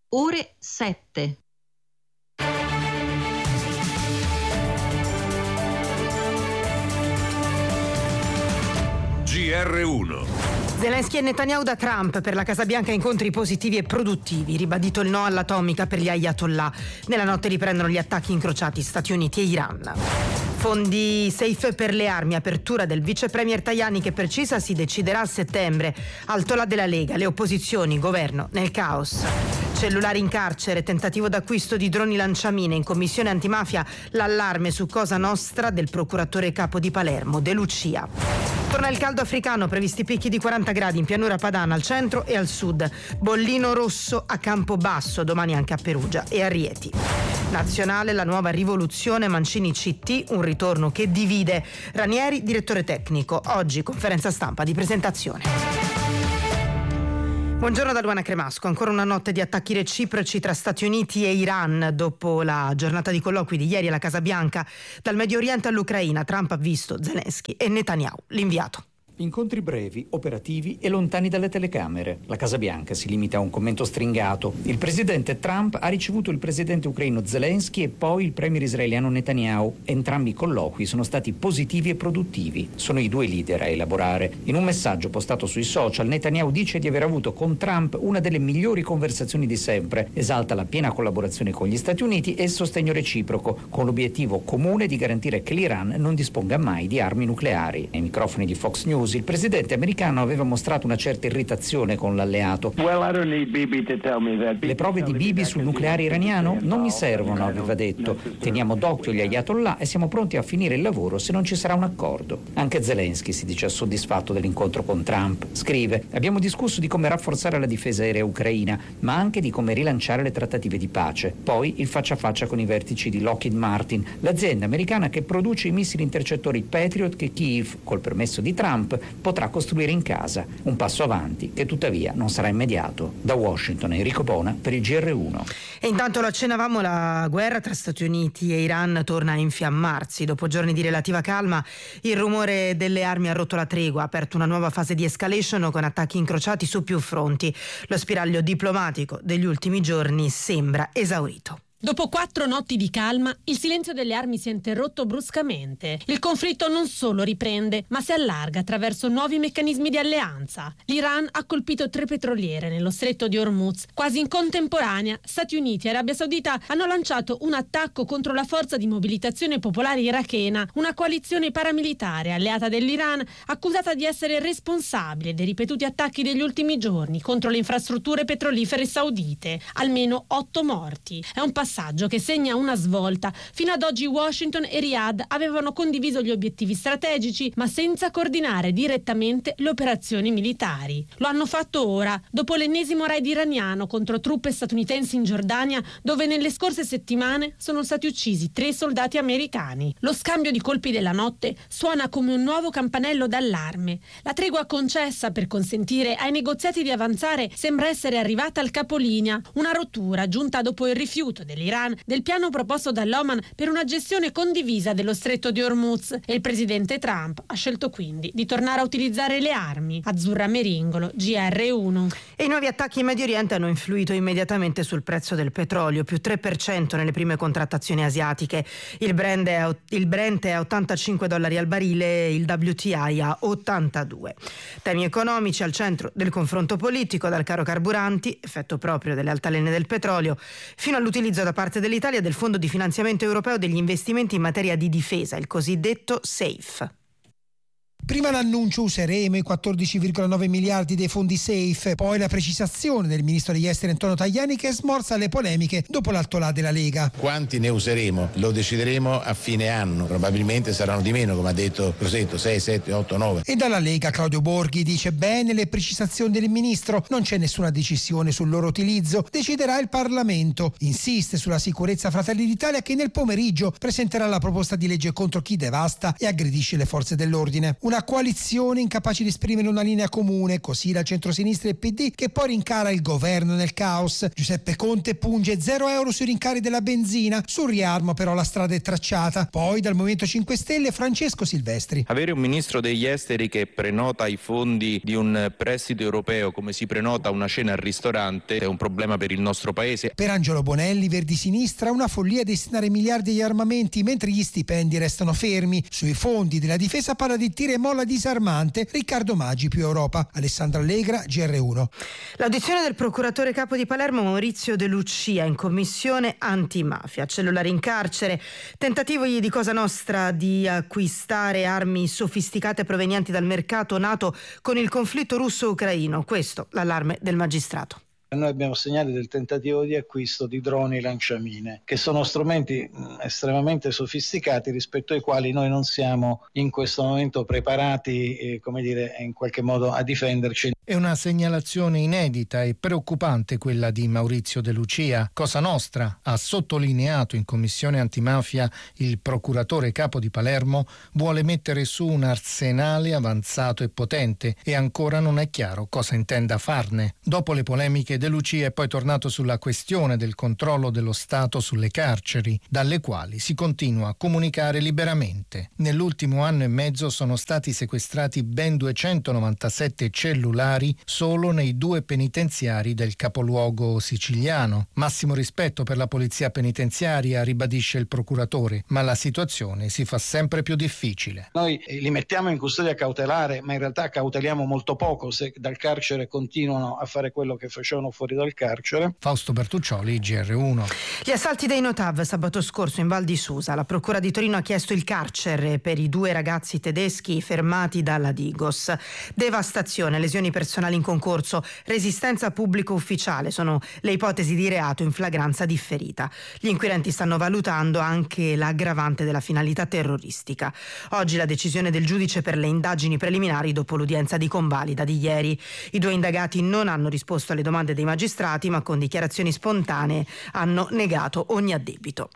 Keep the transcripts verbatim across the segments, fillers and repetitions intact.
ore sette. G R uno. Zelensky e Netanyahu da Trump, per la Casa Bianca incontri positivi e produttivi, ribadito il no all'atomica per gli Ayatollah. Nella notte riprendono gli attacchi incrociati Stati Uniti e Iran. Fondi safe per le armi, apertura del vice premier Tajani che precisa si deciderà a settembre. Altola della Lega, le opposizioni, governo nel caos. Cellulari in carcere, tentativo d'acquisto di droni lanciamine. In commissione antimafia l'allarme su Cosa Nostra del procuratore capo di Palermo, De Lucia. Torna il caldo africano, previsti picchi di quaranta gradi in pianura padana al centro e al sud. Bollino rosso a Campobasso, domani anche a Perugia e a Rieti. Nazionale, la nuova rivoluzione, Mancini C T, un ritorno che divide. Ranieri, direttore tecnico. Oggi conferenza stampa di presentazione. Buongiorno da Luana Cremasco. Ancora una notte di attacchi reciproci tra Stati Uniti e Iran. Dopo la giornata di colloqui di ieri alla Casa Bianca, dal Medio Oriente all'Ucraina, Trump ha visto Zelensky e Netanyahu, l'inviato. Incontri brevi, operativi e lontani dalle telecamere. La Casa Bianca si limita a un commento stringato. Il presidente Trump ha ricevuto il presidente ucraino Zelensky e poi il premier israeliano Netanyahu. Entrambi i colloqui sono stati positivi e produttivi. Sono i due leader a elaborare. In un messaggio postato sui social, Netanyahu dice di aver avuto con Trump una delle migliori conversazioni di sempre. Esalta la piena collaborazione con gli Stati Uniti e il sostegno reciproco, con l'obiettivo comune di garantire che l'Iran non disponga mai di armi nucleari. Ai microfoni di Fox News, il presidente americano aveva mostrato una certa irritazione con l'alleato. Le prove di Bibi sul nucleare iraniano non mi servono, aveva detto. Teniamo d'occhio gli Ayatollah e siamo pronti a finire il lavoro se non ci sarà un accordo. Anche Zelensky si dice soddisfatto dell'incontro con Trump. Scrive: abbiamo discusso di come rafforzare la difesa aerea ucraina, ma anche di come rilanciare le trattative di pace. Poi il faccia a faccia con i vertici di Lockheed Martin, l'azienda americana che produce i missili intercettori Patriot che Kiev, col permesso di Trump, potrà costruire in casa. Un passo avanti che tuttavia non sarà immediato. Da Washington, Enrico Bona per il G R uno. E intanto lo accennavamo, la guerra tra Stati Uniti e Iran torna a infiammarsi. Dopo giorni di relativa calma, il rumore delle armi ha rotto la tregua, ha aperto una nuova fase di escalation con attacchi incrociati su più fronti. Lo spiraglio diplomatico degli ultimi giorni sembra esaurito. Dopo quattro notti di calma, il silenzio delle armi si è interrotto bruscamente. Il conflitto non solo riprende, ma si allarga attraverso nuovi meccanismi di alleanza. L'Iran ha colpito tre petroliere nello stretto di Hormuz. Quasi in contemporanea, Stati Uniti e Arabia Saudita hanno lanciato un attacco contro la Forza di Mobilitazione Popolare irachena, una coalizione paramilitare alleata dell'Iran, accusata di essere responsabile dei ripetuti attacchi degli ultimi giorni contro le infrastrutture petrolifere saudite. Almeno otto morti. È un passaggio che segna una svolta. Fino ad oggi Washington e Riyadh avevano condiviso gli obiettivi strategici, ma senza coordinare direttamente le operazioni militari. Lo hanno fatto ora, dopo l'ennesimo raid iraniano contro truppe statunitensi in Giordania, dove nelle scorse settimane sono stati uccisi tre soldati americani. Lo scambio di colpi della notte suona come un nuovo campanello d'allarme. La tregua concessa per consentire ai negoziati di avanzare sembra essere arrivata al capolinea, una rottura giunta dopo il rifiuto dell'Iran del piano proposto dall'Oman per una gestione condivisa dello stretto di Hormuz, e il presidente Trump ha scelto quindi di tornare a utilizzare le armi. Azzurra Meringolo, G R uno. E i nuovi attacchi in Medio Oriente hanno influito immediatamente sul prezzo del petrolio, più tre per cento nelle prime contrattazioni asiatiche. Il Brent è, il Brent è a ottantacinque dollari al barile, il W T I a ottantadue. Temi economici al centro del confronto politico, dal caro carburanti, effetto proprio delle altalene del petrolio, fino all'utilizzo da parte dell'Italia del Fondo di finanziamento europeo degli investimenti in materia di difesa, il cosiddetto SAFE. Prima l'annuncio useremo i quattordici virgola nove miliardi dei fondi SAFE, poi la precisazione del ministro degli esteri Antonio Tajani che smorza le polemiche dopo l'altolà della Lega. Quanti ne useremo? Lo decideremo a fine anno, probabilmente saranno di meno, come ha detto Rosetto, sei, sette, otto, nove. E dalla Lega Claudio Borghi dice: bene le precisazioni del ministro, non c'è nessuna decisione sul loro utilizzo, deciderà il Parlamento. Insiste sulla sicurezza Fratelli d'Italia che nel pomeriggio presenterà la proposta di legge contro chi devasta e aggredisce le forze dell'ordine. Una Una coalizione incapace di esprimere una linea comune, così la centrosinistra e il P D, che poi rincara il governo nel caos. Giuseppe Conte punge zero euro sui rincari della benzina, sul riarmo però la strada è tracciata. Poi dal Movimento cinque Stelle Francesco Silvestri. Avere un ministro degli esteri che prenota i fondi di un prestito europeo come si prenota una cena al ristorante è un problema per il nostro paese. Per Angelo Bonelli, Verdi Sinistra, una follia destinare miliardi agli armamenti mentre gli stipendi restano fermi. Sui fondi della difesa parla di tira e molla disarmante Riccardo Maggi, più Europa. Alessandra Allegra, G R uno. L'audizione del procuratore capo di Palermo Maurizio De Lucia in commissione antimafia, cellulare in carcere, tentativo di Cosa Nostra di acquistare armi sofisticate provenienti dal mercato nato con il conflitto russo-ucraino. Questo l'allarme del magistrato. Noi abbiamo segnali del tentativo di acquisto di droni lanciamine, che sono strumenti estremamente sofisticati rispetto ai quali noi non siamo in questo momento preparati, eh, come dire, in qualche modo a difenderci. È una segnalazione inedita e preoccupante quella di Maurizio De Lucia. Cosa Nostra ha sottolineato in commissione antimafia il procuratore capo di Palermo vuole mettere su un arsenale avanzato e potente e ancora non è chiaro cosa intenda farne. Dopo le polemiche De Lucia è poi tornato sulla questione del controllo dello Stato sulle carceri, dalle quali si continua a comunicare liberamente. Nell'ultimo anno e mezzo sono stati sequestrati ben duecentonovantasette cellulari solo nei due penitenziari del capoluogo siciliano. Massimo rispetto per la polizia penitenziaria, ribadisce il procuratore, ma la situazione si fa sempre più difficile. Noi li mettiamo in custodia cautelare, ma in realtà cauteliamo molto poco se dal carcere continuano a fare quello che facevano fuori dal carcere. Fausto Bertuccioli, G R uno. Gli assalti dei Notav sabato scorso in Val di Susa. La procura di Torino ha chiesto il carcere per i due ragazzi tedeschi fermati dalla Digos. Devastazione, lesioni personali in concorso, resistenza pubblico ufficiale sono le ipotesi di reato in flagranza differita. Gli inquirenti stanno valutando anche l'aggravante della finalità terroristica. Oggi la decisione del giudice per le indagini preliminari dopo l'udienza di convalida di ieri. I due indagati non hanno risposto alle domande dei magistrati, ma con dichiarazioni spontanee hanno negato ogni addebito.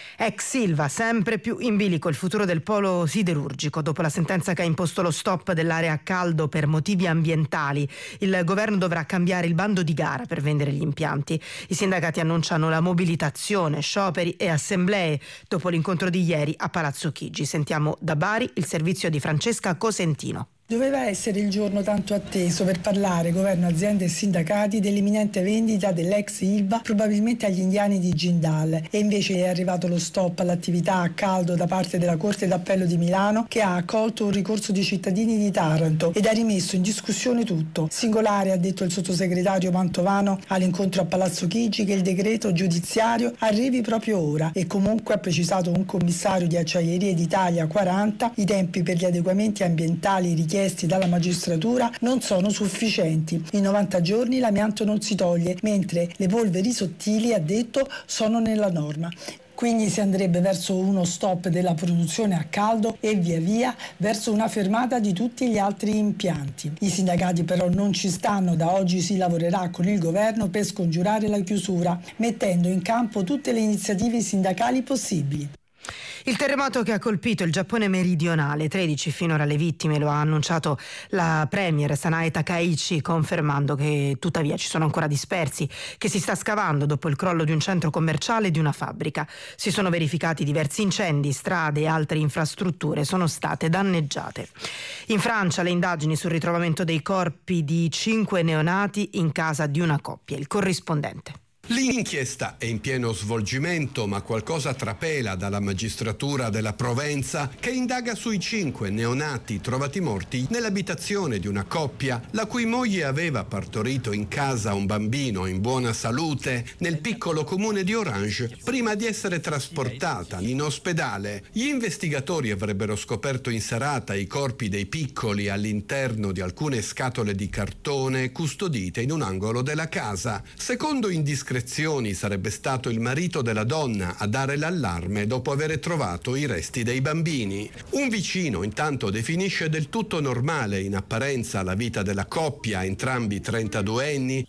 Ex Ilva, sempre più in bilico il futuro del polo siderurgico. Dopo la sentenza che ha imposto lo stop dell'area a caldo per motivi ambientali, il governo dovrà cambiare il bando di gara per vendere gli impianti. I sindacati annunciano la mobilitazione, scioperi e assemblee dopo l'incontro di ieri a Palazzo Chigi. Sentiamo da Bari il servizio di Francesca Cosentino. Doveva essere il giorno tanto atteso per parlare governo, aziende e sindacati dell'imminente vendita dell'ex Ilva probabilmente agli indiani di Jindal, e invece è arrivato lo stop all'attività a caldo da parte della Corte d'Appello di Milano, che ha accolto un ricorso di cittadini di Taranto ed ha rimesso in discussione tutto. Singolare, ha detto il sottosegretario Mantovano all'incontro a Palazzo Chigi, che il decreto giudiziario arrivi proprio ora, e comunque, ha precisato un commissario di Acciaierie d'Italia quaranta, i tempi per gli adeguamenti ambientali richiesti dalla magistratura non sono sufficienti. In novanta giorni l'amianto non si toglie, mentre le polveri sottili, ha detto, sono nella norma. Quindi si andrebbe verso uno stop della produzione a caldo e via via verso una fermata di tutti gli altri impianti. I sindacati però non ci stanno. Da oggi si lavorerà con il governo per scongiurare la chiusura, mettendo in campo tutte le iniziative sindacali possibili. Il terremoto che ha colpito il Giappone meridionale, tredici finora le vittime, lo ha annunciato la premier Sanae Takaichi, confermando che tuttavia ci sono ancora dispersi, che si sta scavando dopo il crollo di un centro commerciale e di una fabbrica. Si sono verificati diversi incendi, strade e altre infrastrutture sono state danneggiate. In Francia le indagini sul ritrovamento dei corpi di cinque neonati in casa di una coppia. Il corrispondente. L'inchiesta è in pieno svolgimento, ma qualcosa trapela dalla magistratura della Provenza, che indaga sui cinque neonati trovati morti nell'abitazione di una coppia la cui moglie aveva partorito in casa un bambino in buona salute nel piccolo comune di Orange prima di essere trasportata in ospedale. Gli investigatori avrebbero scoperto in serata i corpi dei piccoli all'interno di alcune scatole di cartone custodite in un angolo della casa. Secondo indiscrezioni indiscrezioni, sarebbe stato il marito della donna a dare l'allarme dopo aver trovato i resti dei bambini. Un vicino intanto definisce del tutto normale in apparenza la vita della coppia, entrambi trentaduenni.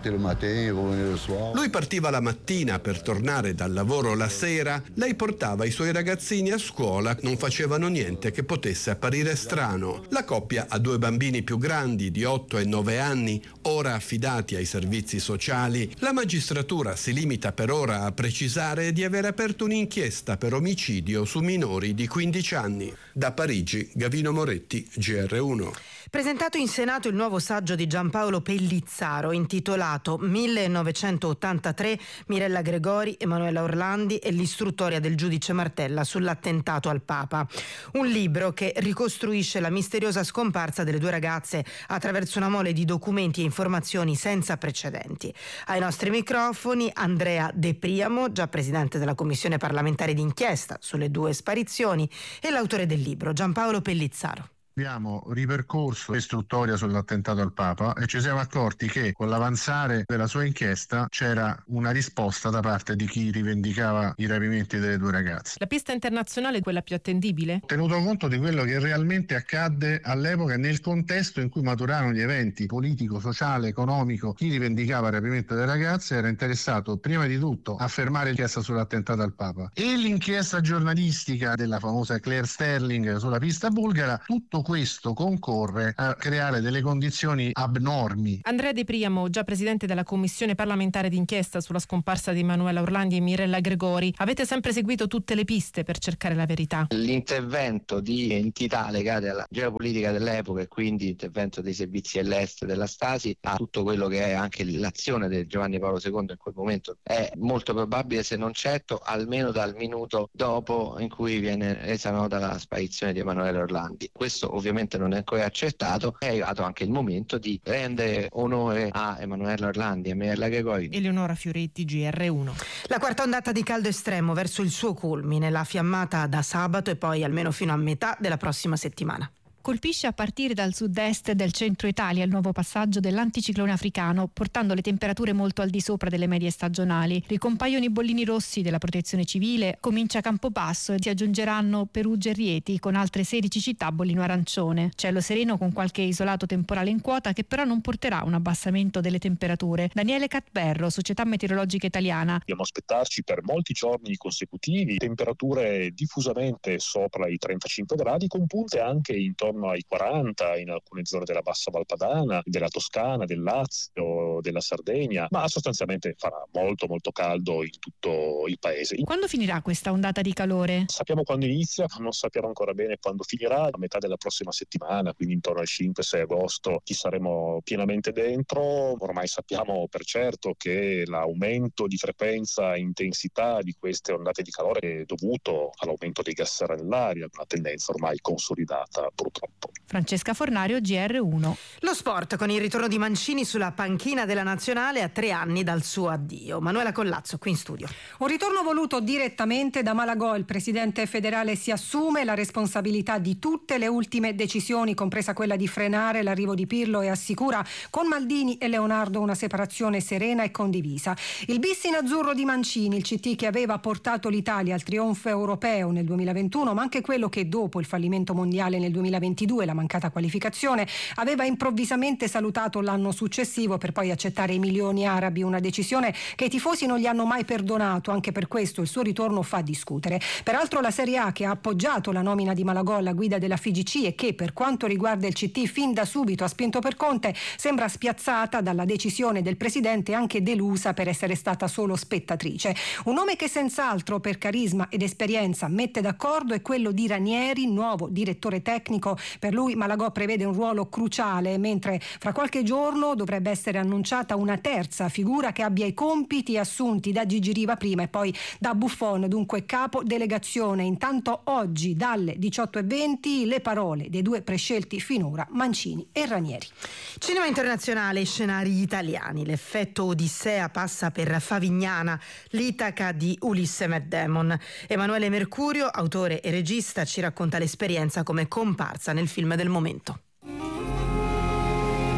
Lui partiva la mattina per tornare dal lavoro la sera, lei portava i suoi ragazzini a scuola, non facevano niente che potesse apparire strano. La coppia ha due bambini più grandi di otto e nove anni, ora affidati ai servizi sociali. La magistratura si limita per ora a precisare di aver aperto un'inchiesta per omicidio su minori di quindici anni. Da Parigi, Gavino Moretti, G R uno. Presentato in Senato il nuovo saggio di Giampaolo Pellizzaro intitolato millenovecentottantatré, Mirella Gregori, Emanuela Orlandi e l'istruttoria del giudice Martella sull'attentato al Papa. Un libro che ricostruisce la misteriosa scomparsa delle due ragazze attraverso una mole di documenti e informazioni senza precedenti. Ai nostri microfoni Andrea De Priamo, già presidente della commissione parlamentare d'inchiesta sulle due sparizioni, e l'autore del libro, Giampaolo Pellizzaro. Abbiamo ripercorso l'istruttoria sull'attentato al Papa e ci siamo accorti che con l'avanzare della sua inchiesta c'era una risposta da parte di chi rivendicava i rapimenti delle due ragazze. La pista internazionale è quella più attendibile? Tenuto conto di quello che realmente accadde all'epoca nel contesto in cui maturarono gli eventi politico, sociale, economico, chi rivendicava il rapimento delle ragazze era interessato prima di tutto a fermare l'inchiesta sull'attentato al Papa e l'inchiesta giornalistica della famosa Claire Sterling sulla pista bulgara. Tutto questo concorre a creare delle condizioni abnormi. Andrea De Priamo, già presidente della commissione parlamentare d'inchiesta sulla scomparsa di Emanuela Orlandi e Mirella Gregori, avete sempre seguito tutte le piste per cercare la verità? L'intervento di entità legate alla geopolitica dell'epoca e quindi l'intervento dei servizi dell'est della Stasi a tutto quello che è anche l'azione di Giovanni Paolo secondo in quel momento è molto probabile, se non certo, almeno dal minuto dopo in cui viene resa nota la sparizione di Emanuela Orlandi. Questo ovviamente non è ancora accertato, è arrivato anche il momento di rendere onore a Emanuela Orlandi e Mirella Gregori. Eleonora Fioretti, G R uno. La quarta ondata di caldo estremo verso il suo culmine, la fiammata da sabato e poi almeno fino a metà della prossima settimana. Colpisce a partire dal sud-est del centro Italia il nuovo passaggio dell'anticiclone africano, portando le temperature molto al di sopra delle medie stagionali. Ricompaiono i bollini rossi della protezione civile, comincia Campobasso e si aggiungeranno Perugia e Rieti, con altre sedici città bollino arancione. Cielo sereno con qualche isolato temporale in quota che però non porterà un abbassamento delle temperature. Daniele Catberro, Società Meteorologica Italiana. Dobbiamo aspettarci per molti giorni consecutivi temperature diffusamente sopra i trentacinque gradi, con punte anche intorno ai quaranta in alcune zone della Bassa Valpadana, della Toscana, del Lazio, della Sardegna, ma sostanzialmente farà molto molto caldo in tutto il paese. Quando finirà questa ondata di calore? Sappiamo quando inizia, non sappiamo ancora bene quando finirà, a metà della prossima settimana, quindi intorno al cinque sei agosto ci saremo pienamente dentro. Ormai sappiamo per certo che l'aumento di frequenza e intensità di queste ondate di calore è dovuto all'aumento dei gas serra nell'aria, una tendenza ormai consolidata purtroppo. Francesca Fornario, G R uno. Lo sport con il ritorno di Mancini sulla panchina della nazionale a tre anni dal suo addio. Manuela Collazzo qui in studio. Un ritorno voluto direttamente da Malagò. Il presidente federale si assume la responsabilità di tutte le ultime decisioni, compresa quella di frenare l'arrivo di Pirlo, e assicura con Maldini e Leonardo una separazione serena e condivisa. Il bis in azzurro di Mancini, il C T che aveva portato l'Italia al trionfo europeo nel duemilaventuno, ma anche quello che dopo il fallimento mondiale nel duemilaventidue, la mancata qualificazione, aveva improvvisamente salutato l'anno successivo per poi accettare i milioni arabi, una decisione che i tifosi non gli hanno mai perdonato. Anche per questo il suo ritorno fa discutere. Peraltro la Serie A, che ha appoggiato la nomina di Malagò alla guida della F I G C e che per quanto riguarda il C T fin da subito ha spinto per Conte, sembra spiazzata dalla decisione del presidente e anche delusa per essere stata solo spettatrice. Un nome che senz'altro per carisma ed esperienza mette d'accordo è quello di Ranieri, nuovo direttore tecnico. Per lui Malagò prevede un ruolo cruciale, mentre fra qualche giorno dovrebbe essere annunciata una terza figura che abbia i compiti assunti da Gigi Riva prima e poi da Buffon, dunque capo delegazione. Intanto oggi dalle diciotto e venti le parole dei due prescelti finora, Mancini e Ranieri. Cinema internazionale e scenari italiani. L'effetto Odissea passa per Favignana, l'Itaca di Ulisse Matt Damon. Emanuele Mercurio, autore e regista, ci racconta l'esperienza come comparsa nel film del momento. Come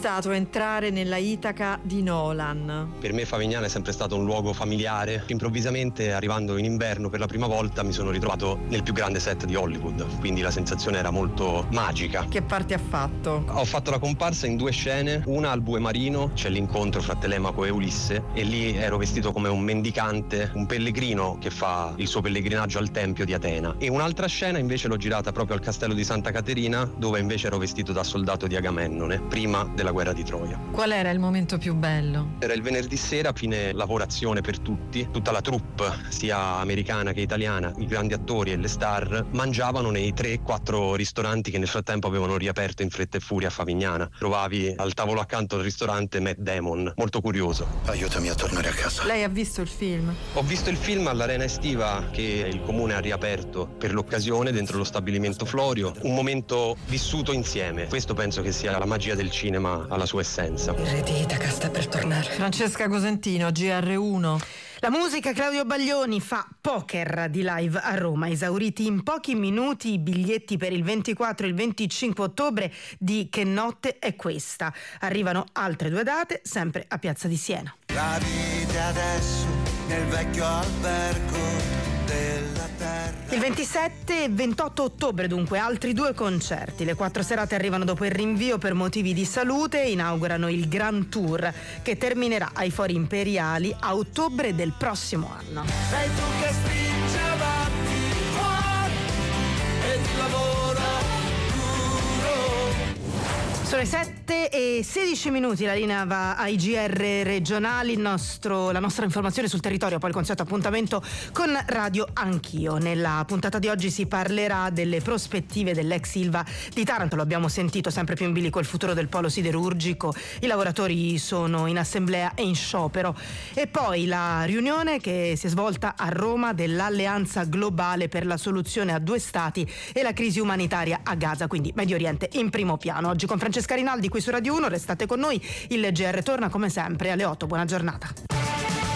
stato entrare nella Itaca di Nolan? Per me Favignana è sempre stato un luogo familiare. Improvvisamente, arrivando in inverno per la prima volta, mi sono ritrovato nel più grande set di Hollywood, quindi la sensazione era molto magica. Che parte ha fatto? Ho fatto la comparsa in due scene, una al Bue Marino, c'è l'incontro fra Telemaco e Ulisse, e lì ero vestito come un mendicante, un pellegrino che fa il suo pellegrinaggio al Tempio di Atena, e un'altra scena invece l'ho girata proprio al castello di Santa Caterina, dove invece ero vestito da soldato di Agamennone, prima della guerra di Troia. Qual era il momento più bello? Era il venerdì sera, fine lavorazione per tutti, tutta la troupe, sia americana che italiana, i grandi attori e le star, mangiavano nei tre quattro ristoranti che nel frattempo avevano riaperto in fretta e furia a Favignana. Trovavi al tavolo accanto al ristorante Matt Damon, molto curioso. Aiutami a tornare a casa. Lei ha visto il film? Ho visto il film all'Arena Estiva che il comune ha riaperto per l'occasione dentro lo stabilimento Florio, un momento vissuto insieme. Questo penso che sia la magia del cinema alla sua essenza. Il re di Itaca sta per tornare. Francesca Cosentino, G R uno. La musica, Claudio Baglioni fa Poker di live a Roma, esauriti in pochi minuti i biglietti per il ventiquattro e il venticinque ottobre di Che notte è questa. Arrivano altre due date, sempre a Piazza di Siena. La vita adesso nel vecchio albergo della terra. Il ventisette e ventotto ottobre dunque altri due concerti. Le quattro serate arrivano dopo il rinvio per motivi di salute e inaugurano il Grand Tour che terminerà ai Fori Imperiali a ottobre del prossimo anno. Sei tu che spingi avanti il cuore e il lavoro duro. Sono le sette e sedici minuti, la linea va ai G R regionali, il nostro, la nostra informazione sul territorio, poi il consueto appuntamento con Radio Anch'io. Nella puntata di oggi si parlerà delle prospettive dell'ex Ilva di Taranto, lo abbiamo sentito, sempre più in bilico il futuro del polo siderurgico, i lavoratori sono in assemblea e in sciopero, e poi la riunione che si è svolta a Roma dell'Alleanza Globale per la soluzione a due stati e la crisi umanitaria a Gaza, quindi Medio Oriente in primo piano. Oggi con Francesca Rinaldi qui su Radio uno, restate con noi, il G R torna come sempre alle otto, buona giornata.